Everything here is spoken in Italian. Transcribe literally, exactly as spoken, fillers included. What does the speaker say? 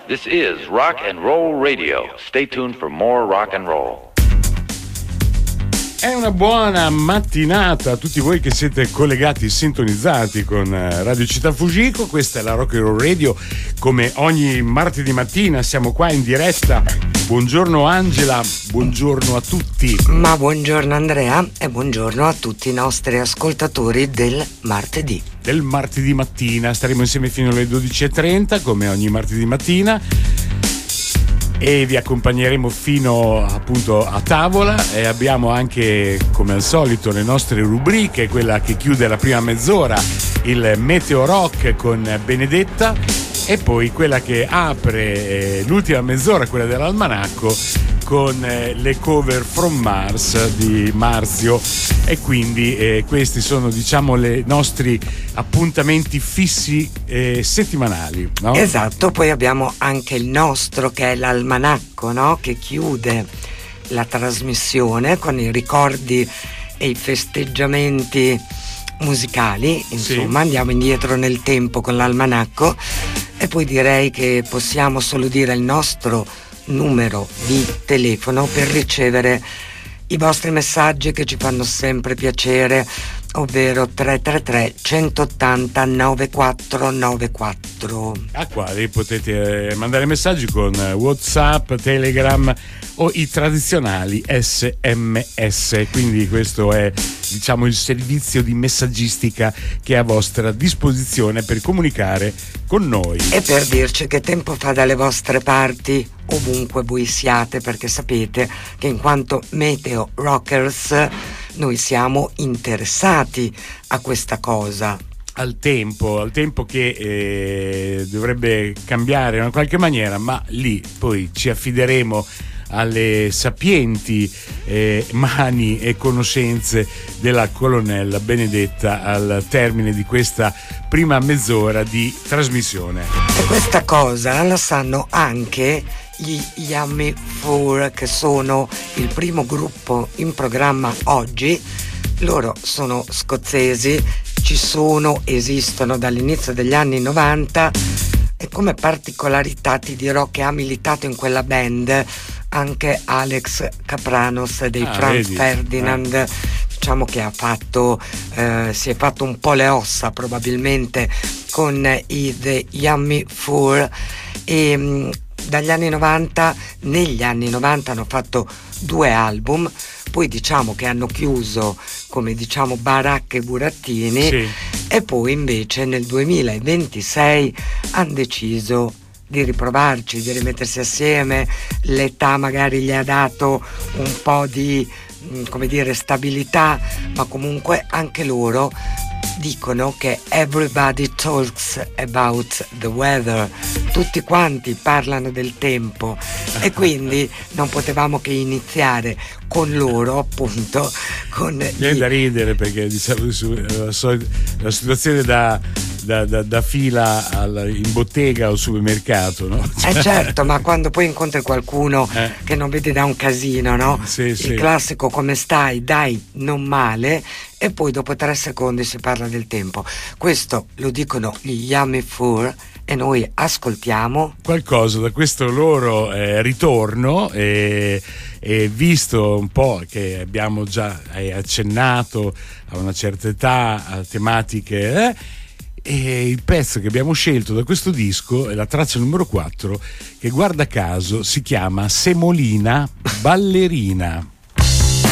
This is Rock and Roll Radio. Stay tuned for more rock and roll. È una buona mattinata a tutti voi che siete collegati, sintonizzati con Radio Città Fujiko. Questa è la Rock and Roll Radio. Come ogni martedì mattina siamo qua in diretta. Buongiorno Angela, buongiorno a tutti. Ma buongiorno Andrea e buongiorno a tutti i nostri ascoltatori del martedì. Del martedì mattina staremo insieme fino alle dodici e trenta come ogni martedì mattina. E vi accompagneremo fino appunto a tavola e abbiamo anche come al solito le nostre rubriche, quella che chiude la prima mezz'ora, il Meteo Rock con Benedetta, e poi quella che apre eh, l'ultima mezz'ora, quella dell'almanacco, con eh, le cover From Mars di Marzio. E quindi eh, questi sono, diciamo, i nostri appuntamenti fissi eh, settimanali, no? Esatto, poi abbiamo anche il nostro che è l'almanacco, no? Che chiude la trasmissione con i ricordi e i festeggiamenti musicali, insomma, sì. Andiamo indietro nel tempo con l'almanacco. E poi direi che possiamo solo dire il nostro numero di telefono per ricevere i vostri messaggi che ci fanno sempre piacere, ovvero tre tre tre centottanta novantaquattro novantaquattro. A quali potete mandare messaggi con WhatsApp, Telegram o i tradizionali S M S. Quindi questo è, diciamo, il servizio di messaggistica che è a vostra disposizione per comunicare con noi e per dirci che tempo fa dalle vostre parti, ovunque voi siate, perché sapete che in quanto Meteo Rockers noi siamo interessati a questa cosa. Al tempo, al tempo che eh, dovrebbe cambiare in una qualche maniera, ma lì poi ci affideremo alle sapienti eh, mani e conoscenze della colonnella Benedetta al termine di questa prima mezz'ora di trasmissione. E questa cosa la sanno anche gli Yummy Four, che sono il primo gruppo in programma oggi. Loro sono scozzesi, ci sono, esistono dall'inizio degli anni novanta, e come particolarità ti dirò che ha militato in quella band anche Alex Kapranos dei ah, Franz vedi. Ferdinand, eh. Diciamo che ha fatto eh, si è fatto un po' le ossa probabilmente con i The Yummy Four, e mh, dagli anni novanta, negli anni novanta hanno fatto due album, poi diciamo che hanno chiuso come diciamo Baracca e Burattini, sì. E poi invece nel duemilaventisei hanno deciso di riprovarci, di rimettersi assieme. L'età magari gli ha dato un po' di, come dire, stabilità, ma comunque anche loro dicono che everybody talks about the weather, tutti quanti parlano del tempo, e quindi non potevamo che iniziare con loro, appunto, con viene da ridere perché diciamo la, la situazione da, da, da, da fila alla, in bottega o supermercato, no? Eh certo, ma quando poi incontri qualcuno eh. che non vedi da un casino, no? Sì, il sì. classico come stai, dai, non male, e poi dopo tre secondi si parla del tempo. Questo lo dicono gli Yummy Four e noi ascoltiamo qualcosa da questo loro eh, ritorno, e, e visto un po' che abbiamo già accennato a una certa età a tematiche, eh, e il pezzo che abbiamo scelto da questo disco è la traccia numero quattro, che guarda caso si chiama Semolina Ballerina.